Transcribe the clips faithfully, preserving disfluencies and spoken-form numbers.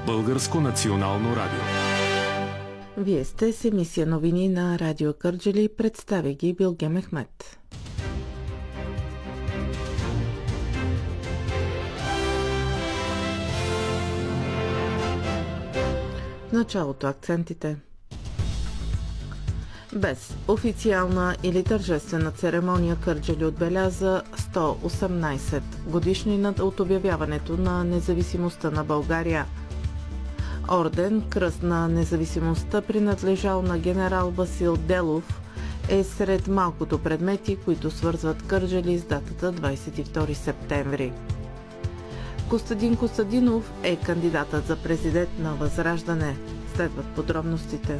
Българско национално радио. Вие сте с емисия новини на Радио Кърджали. Представя ги Билге Мехмет. В началото акцентите. Без официална или тържествена церемония Кърджали отбеляза сто и осемнадесет годишнината от обявяването на независимостта на България. Орден Кръст на независимостта, принадлежал на генерал Васил Делов, е сред малкото предмети, които свързват Кърджали с датата двадесет и втори септември. Костадин Костадинов е кандидатът за президент на Възраждане. Следват подробностите.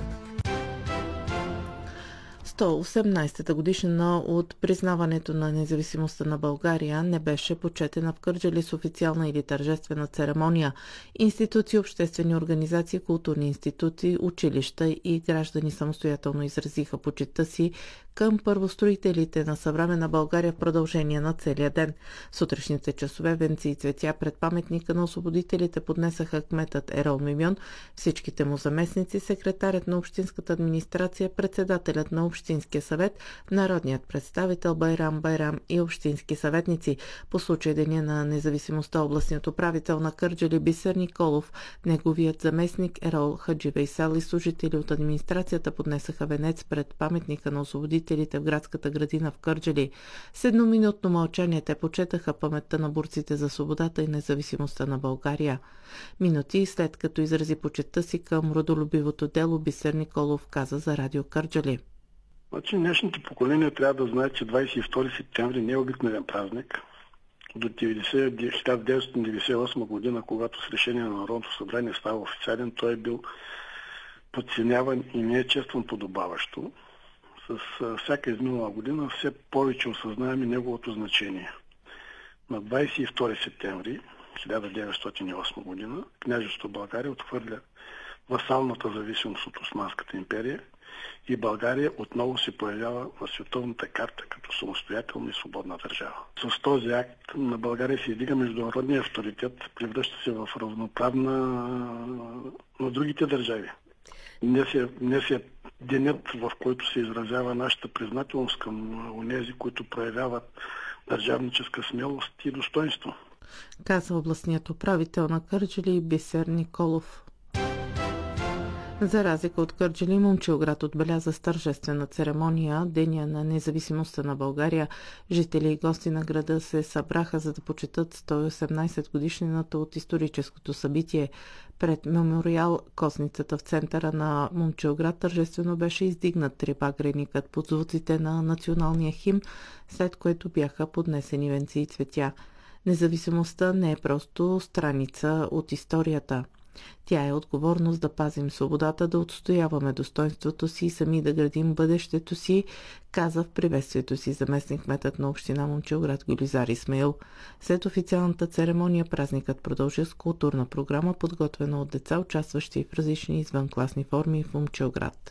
сто и осемнадесета годишнина от признаването на независимостта на България не беше почетена в Кърджали с официална или тържествена церемония. Институции, обществени организации, културни институти, училища и граждани самостоятелно изразиха почитта си към първостроителите на съвременна България в продължение на целия ден. В сутрешните часове венци и цветя пред паметника на освободителите поднесаха кметът Ерол Мимьон, всичките му заместници, секретарят на общинската администрация, председателят на Общинския съвет, народният представител Байрам Байрам и общински съветници. По случай Деня на независимостта областният управител на Кърджали Бисер Николов, неговият заместник Ерол Хаджи Вейсал и служители от администрацията поднесаха венец пред паметника на освободителите в градската градина в Кърджали. С едноминутно мълчание те почетаха паметта на борците за свободата и независимостта на България. Минути след като изрази почитта си към родолюбивото дело, Бисер Николов каза за Радио Кърджали. Значи, днешното поколение трябва да знае, че двадесет и втори септември не е обикновен празник. До хиляда деветстотин деветдесет и осма година, когато с решение на Народното събрание става официален, той е бил подценяван и не е честван подобаващо. С всяка изминала година все повече осъзнаваме неговото значение. На двадесет и втори септември хиляда деветстотин и осма година княжество България отхвърля васалната зависимост от Османската империя и България отново се появява на световната карта като самостоятелна и свободна държава. С този акт на България се издига международния авторитет, превръща се в равноправна на другите държави. Днес е, днес е денят, в който се изразява нашата признателност към онези, които проявяват държавническа смелост и достоинство. Каза областният управител на Кърджали Бисер Николов. За разлика от Кърджали, Момчилград отбеляза с тържествена церемония Деня на независимостта на България. Жители и гости на града се събраха, за да почетат сто и осемнадесет годишнината от историческото събитие. Пред мемориал Косницата в центъра на Момчилград тържествено беше издигнат трибагреникът под звуците на националния химн, след което бяха поднесени венци и цветя. Независимостта не е просто страница от историята. Тя е отговорност да пазим свободата, да отстояваме достоинството си и сами да градим бъдещето си, каза в приветствието си заместник-кметът на община Момчилград Гюлизар Исмаил. След официалната церемония празникът продължи с културна програма, подготвена от деца, участващи в различни извънкласни форми в Момчилград.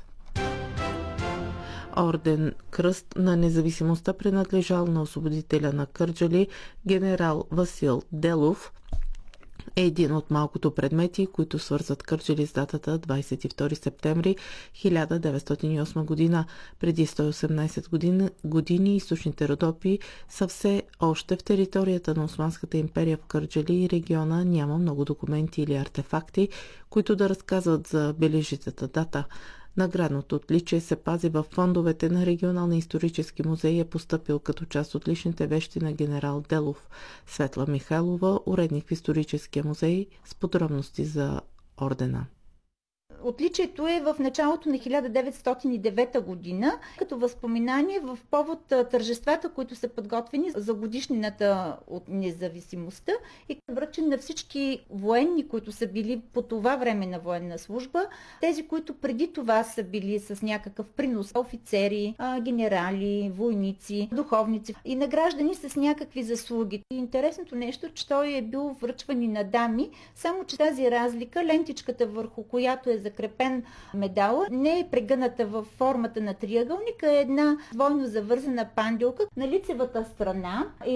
Орден Кръст на независимостта, принадлежал на освободителя на Кърджали генерал Васил Делов, е един от малкото предмети, които свързват Кърджали с датата двадесет и втори септември хиляда деветстотин и осма година. Преди сто и осемнадесет години, години източните Родопи са все още в територията на Османската империя. В Кърджали и региона няма много документи или артефакти, които да разказват за бележитата дата. Наградното отличие се пази в фондовете на Регионалния исторически музей и е постъпил като част от личните вещи на генерал Делов. Светла Михайлова, уредник в историческия музей, с подробности за ордена. Отличието е в началото на хиляда деветстотин и девета година, като възпоминание в повод тържествата, които са подготвени за годишнината от независимостта и връчен на всички военни, които са били по това време на военна служба, тези, които преди това са били с някакъв принос, офицери, генерали, войници, духовници и на граждани с някакви заслуги. И интересното нещо, че той е бил връчван и на дами, само че тази разлика, лентичката върху която е закрепен медала, не е прегъната във формата на триъгълник, а е една двойно завързана панделка. На лицевата страна е